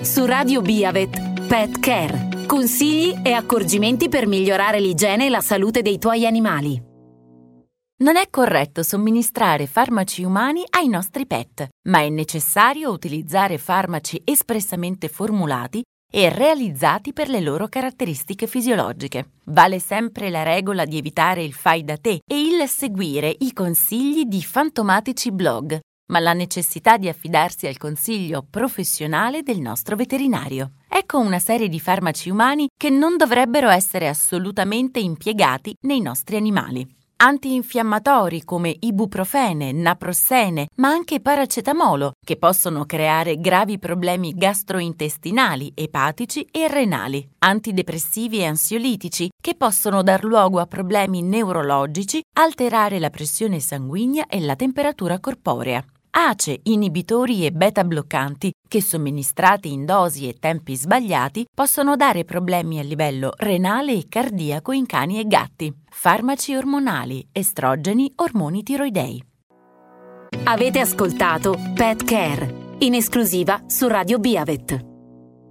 Su Radio Biavet, Pet Care. Consigli e accorgimenti per migliorare l'igiene e la salute dei tuoi animali. Non è corretto somministrare farmaci umani ai nostri pet, ma è necessario utilizzare farmaci espressamente formulati e realizzati per le loro caratteristiche fisiologiche. Vale sempre la regola di evitare il fai da te e il seguire i consigli di fantomatici blog, ma la necessità di affidarsi al consiglio professionale del nostro veterinario. Ecco una serie di farmaci umani che non dovrebbero essere assolutamente impiegati nei nostri animali. Antinfiammatori come ibuprofene, naprossene, ma anche paracetamolo, che possono creare gravi problemi gastrointestinali, epatici e renali. Antidepressivi e ansiolitici, che possono dar luogo a problemi neurologici, alterare la pressione sanguigna e la temperatura corporea. ACE, inibitori e beta-bloccanti, che somministrati in dosi e tempi sbagliati possono dare problemi a livello renale e cardiaco in cani e gatti. Farmaci ormonali, estrogeni, ormoni tiroidei. Avete ascoltato Pet Care, in esclusiva su Radio Biavet.